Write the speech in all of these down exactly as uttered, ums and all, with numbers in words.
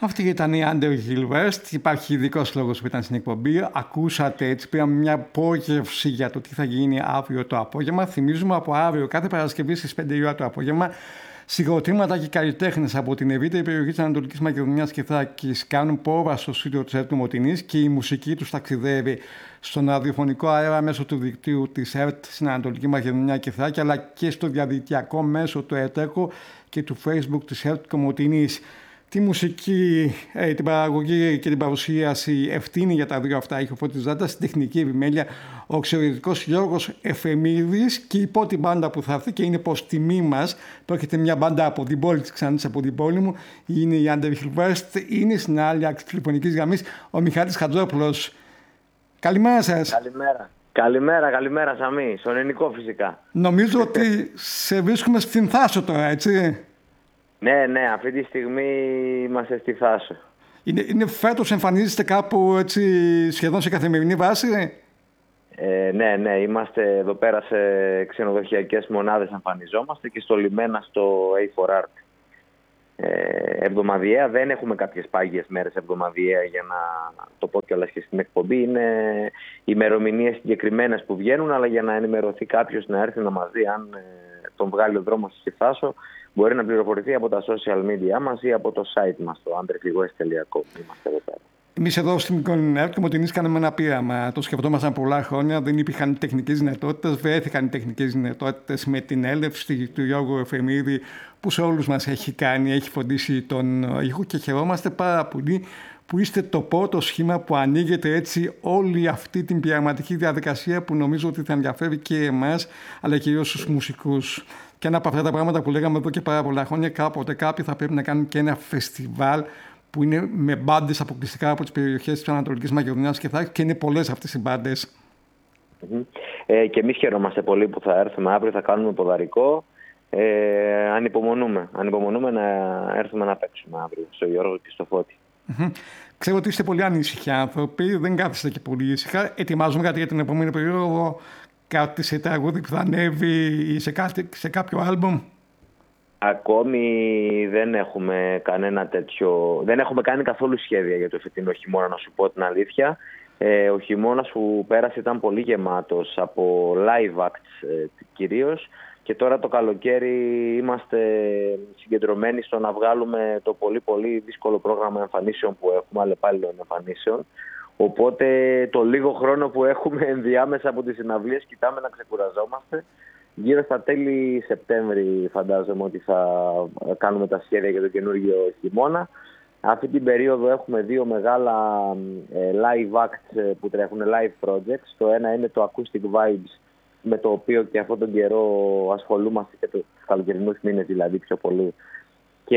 Αυτή ήταν η Underhill West. Υπάρχει ειδικός λόγος που ήταν στην εκπομπή. Ακούσατε, έτσι πήραμε μια απόγευση για το τι θα γίνει αύριο το απόγευμα. Θυμίζουμε από αύριο, κάθε Παρασκευή στις πέντε η ώρα το απόγευμα, συγκροτήματα και καλλιτέχνες από την ευρύτερη περιοχή της Ανατολικής Μακεδονίας και Θράκης κάνουν πρόβα στο στούντιο της ΕΡΤ Κομοτηνής και η μουσική τους ταξιδεύει στον ραδιοφωνικό αέρα μέσω του δικτύου της ΕΡΤ στην Ανατολική Μακεδονία και Θράκη, αλλά και στο διαδικτυακό μέσω του ΕΡΤΕΚΟ και του Facebook της ΕΡΤ Κομοτηνής. Τη μουσική, ε, την παραγωγή και την παρουσίαση ευθύνη για τα δύο αυτά έχει ο Φώτης Ζάντας, στην τεχνική επιμέλεια ο εξαιρετικός Γιώργος Εφεμίδης και η πρώτη μπάντα που θα έρθει και είναι προς τιμή μας, πρόκειται μια μπάντα από την πόλη της Ξάνθης, από την πόλη μου, είναι η Underhill West, είναι στην άλλη άκρη της τηλεφωνικής γραμμής ο Μιχάλης Χατζόπουλος. Καλημέρα σας. Καλημέρα. Καλημέρα, καλημέρα Σαμί, στον ελληνικό φυσικά. Νομίζω ότι σε βρίσκουμε στην Θάσο τώρα, έτσι. Ναι, ναι, αυτή τη στιγμή είμαστε στη Θάσο. Είναι, είναι φέτος εμφανίζεστε κάπου έτσι σχεδόν σε καθημερινή βάση. Ε, ναι, ναι, είμαστε εδώ πέρα σε ξενοδοχειακές μονάδες εμφανιζόμαστε και στο λιμένα στο έι φορ Art. Ε, εβδομαδιαία, δεν έχουμε κάποιες πάγιες μέρες εβδομαδιαία για να το πω κιόλας και στην εκπομπή. Είναι ημερομηνίες συγκεκριμένες που βγαίνουν, αλλά για να ενημερωθεί κάποιος να έρθει να μας δει αν ε, τον βγάλει ο δρόμος στη Θάσο, μπορεί να πληροφορηθεί από τα social media μας ή από το site μας, το underhill west τελεία com. Είμαστε εδώ πέρα. Εμείς εδώ στην ΕΡΤ Κομοτηνής κάναμε ένα πείραμα. Το σκεφτόμασταν πολλά χρόνια. Δεν υπήρχαν τεχνικές δυνατότητες. Βρέθηκαν οι τεχνικές δυνατότητες με την έλευση του Γιώργου Εφεμίδη, που σε όλους μας έχει κάνει, έχει φροντίσει τον ήχο και χαιρόμαστε πάρα πολύ που είστε το πρώτο σχήμα που ανοίγεται έτσι όλη αυτή την πειραματική διαδικασία που νομίζω ότι θα ενδιαφέρει και εμάς, αλλά κυρίως τους μουσικούς. Και ένα από αυτά τα πράγματα που λέγαμε εδώ και πάρα πολλά χρόνια, κάποτε κάποιοι θα πρέπει να κάνουν και ένα φεστιβάλ που είναι με μπάντες αποκλειστικά από τις περιοχές της Ανατολικής Μακεδονίας και Θράκης και είναι πολλές αυτές οι μπάντες. Mm-hmm. Ε, και εμείς χαιρόμαστε πολύ που θα έρθουμε αύριο, θα κάνουμε ποδαρικό. Ε, ανυπομονούμε, ανυπομονούμε να έρθουμε να παίξουμε αύριο στο Γιώργο και στο Φώτη. Mm-hmm. Ξέρω ότι είστε πολύ ανήσυχοι άνθρωποι, δεν κάθεστε και πολύ ήσυχα. Ετοιμάζουμε κάτι για την επόμενη περίοδο, κάτι σε τραγούδι που θα ανέβει ή σε, κάτι, σε κάποιο άλμπουμ? Ακόμη δεν έχουμε κανένα τέτοιο, δεν έχουμε κάνει καθόλου σχέδια για το φετινό χειμώνα, να σου πω την αλήθεια. Ε, ο χειμώνας που πέρασε ήταν πολύ γεμάτος από live acts ε, κυρίως, και τώρα το καλοκαίρι είμαστε συγκεντρωμένοι στο να βγάλουμε το πολύ πολύ δύσκολο πρόγραμμα εμφανίσεων που έχουμε, αλλεπάλληλων εμφανίσεων. Οπότε το λίγο χρόνο που έχουμε ενδιάμεσα από τις συναυλίες κοιτάμε να ξεκουραζόμαστε. Γύρω στα τέλη Σεπτέμβρη φαντάζομαι ότι θα κάνουμε τα σχέδια για το καινούργιο χειμώνα. Αυτή την περίοδο έχουμε δύο μεγάλα ε, live acts που τρέχουν, live projects. Το ένα είναι το Acoustic Vibes, με το οποίο και αυτόν τον καιρό ασχολούμαστε και τους καλοκαιρινούς μήνες δηλαδή πιο πολύ. Και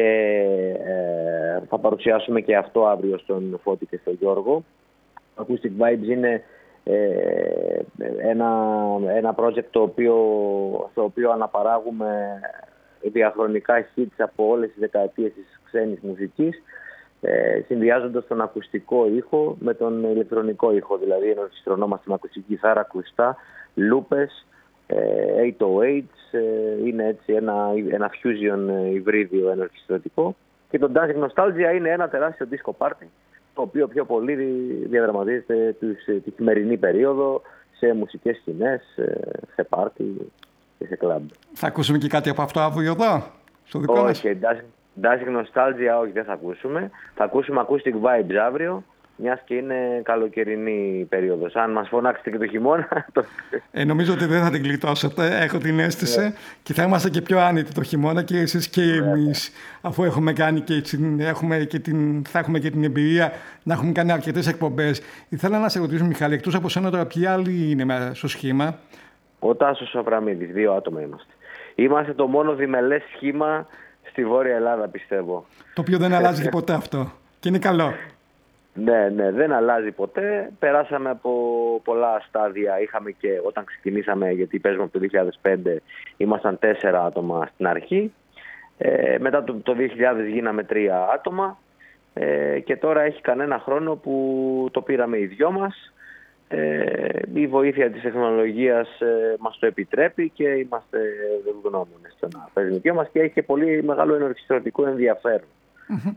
ε, θα παρουσιάσουμε και αυτό αύριο στον Φώτη και στον Γιώργο. Το Acoustic Vibes είναι ε, ένα, ένα project το οποίο, στο οποίο αναπαράγουμε διαχρονικά hits από όλες τις δεκαετίες της ξένης μουσικής, ε, συνδυάζοντας τον ακουστικό ήχο με τον ηλεκτρονικό ήχο, δηλαδή ενορχιστρωνόμαστε με ακουστική κιθάρα, ακουστά, λούπες, ογδόντα οκτώ, ε, είναι έτσι ένα, ένα fusion υβρίδιο ενορχιστρωτικό, και το Dancing Nostalgia είναι ένα τεράστιο disco party, το οποίο πιο πολύ διαδραματίζεται τη χειμερινή περίοδο σε μουσικές σκηνές, σε πάρτι και σε κλαμπ. Θα ακούσουμε και κάτι από αυτό αύριο εδώ, στο δικό μας? Όχι, Dancing Nostalgia όχι, δεν θα ακούσουμε. Θα ακούσουμε Acoustic Vibes αύριο, μιας και είναι καλοκαιρινή περίοδος. Αν μας φωνάξετε και το χειμώνα... Το... Ε, νομίζω ότι δεν θα την γλιτώσετε, έχω την αίσθηση. Yeah. Και θα είμαστε και πιο άνετοι το χειμώνα και εσείς και yeah. εμείς, αφού έχουμε κάνει και, έχουμε και την, θα έχουμε και την εμπειρία να έχουμε κάνει αρκετές εκπομπές. Ήθελα να σε ρωτήσω, Μιχάλη, εκτός από σένα τώρα, ποιοι άλλοι είναι στο σχήμα? Ο Τάσος Αβραμίδης, δύο άτομα είμαστε. Είμαστε το μόνο διμελές σχήμα στη Βόρεια Ελλάδα, πιστεύω. Το οποίο δεν αλλάζει και ποτέ αυτό. Και είναι καλό. Ναι, ναι, δεν αλλάζει ποτέ. Περάσαμε από πολλά στάδια. Είχαμε και όταν ξεκινήσαμε, γιατί παίζουμε από το δύο χιλιάδες πέντε, ήμασταν τέσσερα άτομα στην αρχή. Ε, μετά το, το δύο χιλιάδες γίναμε τρία άτομα. Ε, και τώρα έχει κανένα χρόνο που το πήραμε οι δυο μας. Ε, η βοήθεια της τεχνολογίας ε, μας το επιτρέπει και είμαστε ευγνώμονες στο να παίζουμε και μας, και έχει και πολύ μεγάλο ενορχιστρωτικό ενδιαφέρον. Mm-hmm.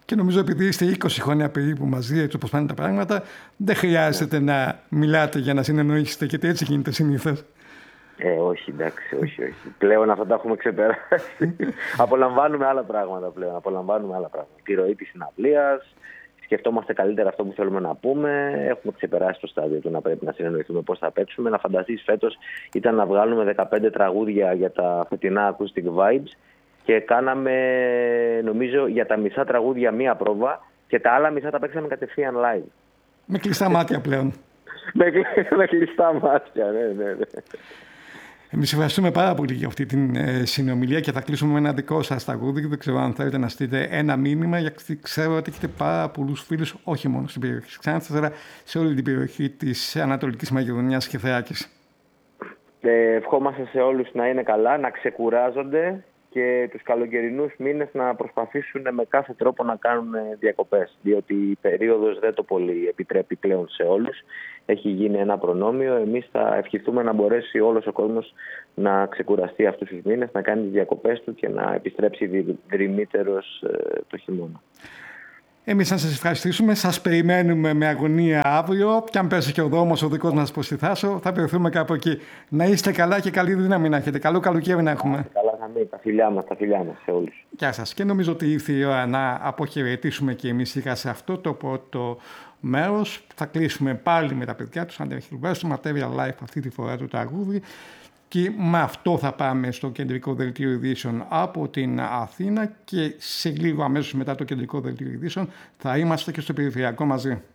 Και νομίζω επειδή είστε είκοσι χρόνια περίπου μαζί, έτσι όπως πάνε τα πράγματα, δεν χρειάζεται ναι. να μιλάτε για να συνεννοήσετε, γιατί έτσι γίνεται συνήθως. Ε, όχι, εντάξει, όχι, όχι. Πλέον αυτά τα έχουμε ξεπεράσει. Απολαμβάνουμε άλλα πράγματα πλέον. Απολαμβάνουμε άλλα πράγματα. Τη ροή της συναυλίας, σκεφτόμαστε καλύτερα αυτό που θέλουμε να πούμε. Έχουμε ξεπεράσει το στάδιο του να πρέπει να συνεννοηθούμε πώς θα παίξουμε. Να φανταστείς, φέτος ήταν να βγάλουμε δεκαπέντε τραγούδια για τα φετινά Acoustic Vibes και κάναμε, νομίζω, για τα μισά τραγούδια μία πρόβα και τα άλλα μισά τα παίξαμε κατευθείαν live. Με κλειστά μάτια πλέον. με, με κλειστά μάτια, ναι, ναι, ναι. Εμείς ευχαριστούμε πάρα πολύ για αυτή την ε, συνομιλία και θα κλείσουμε με ένα δικό σας τραγούδι. Δεν ξέρω αν θέλετε να στείλετε ένα μήνυμα, γιατί ξέρω ότι έχετε πάρα πολλούς φίλους, όχι μόνο στην περιοχή της Ξάνθης, αλλά σε όλη την περιοχή της Ανατολικής Μακεδονίας και Θράκης. Ε, ευχόμαστε σε όλους να είναι καλά, να ξεκουράζονται και τους καλοκαιρινούς μήνες να προσπαθήσουν με κάθε τρόπο να κάνουν διακοπές, διότι η περίοδος δεν το πολύ επιτρέπει πλέον σε όλους. Έχει γίνει ένα προνόμιο. Εμείς θα ευχηθούμε να μπορέσει όλος ο κόσμος να ξεκουραστεί αυτούς τους μήνες, να κάνει τις διακοπές του και να επιστρέψει δρυμύτερος το χειμώνα. Εμείς να σας ευχαριστήσουμε. Σας περιμένουμε με αγωνία αύριο. Και αν πέσει και ο δρόμος ο δικός μας προς τη Θάσο, θα περιθούμε κάπου εκεί. Να είστε καλά και καλή δύναμη να έχετε. Καλό καλοκαίρι να έχουμε. Καλά θα μείνει. Τα φιλιά μας, τα φιλιά μας σε όλους. Γεια σας. Και νομίζω ότι ήρθε η ώρα να αποχαιρετήσουμε και εμείς σιγά σε αυτό το πρώτο μέρος. Θα κλείσουμε πάλι με τα παιδιά του Under Hilversum, Material Life αυτή τη φορά το τραγούδι. Και με αυτό θα πάμε στο κεντρικό δελτίο ειδήσεων από την Αθήνα και σε λίγο αμέσως μετά το κεντρικό δελτίο ειδήσεων θα είμαστε και στο περιφερειακό μαζί.